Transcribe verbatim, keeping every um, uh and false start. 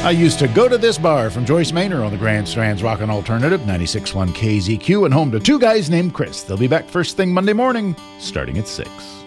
I used to go to this bar from Joyce Maynor on the Grand Strand's Rockin' Alternative, ninety-six point one K Z Q, and home to two guys named Chris. They'll be back first thing Monday morning, starting at six.